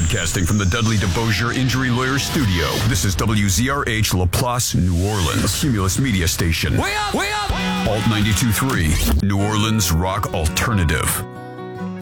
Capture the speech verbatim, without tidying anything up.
Broadcasting from the Dudley DeBosier Injury Lawyer Studio, this is W Z R H LaPlace, New Orleans, Cumulus Media Station. Way up, way up! Alt ninety-two point three, New Orleans Rock Alternative.